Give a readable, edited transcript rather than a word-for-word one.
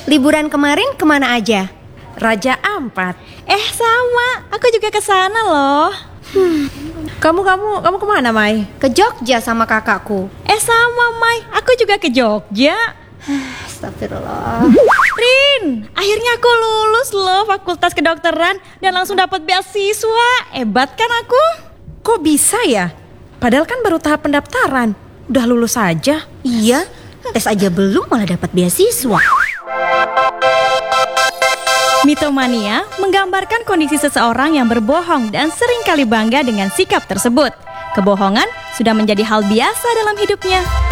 Liburan kemarin kemana aja? Raja Ampat. Sama, aku juga ke sana loh. Kamu kemana, Mai? Ke Jogja sama kakakku. Sama, Mai, aku juga ke Jogja. Astagfirullah. Rin, akhirnya aku lulus loh Fakultas Kedokteran dan langsung dapat beasiswa. Hebat kan aku? Kok bisa ya? Padahal kan baru tahap pendaftaran. Udah lulus aja. Iya, tes aja belum malah dapat beasiswa. Mitomania menggambarkan kondisi seseorang yang berbohong dan seringkali bangga dengan sikap tersebut. Kebohongan sudah menjadi hal biasa dalam hidupnya.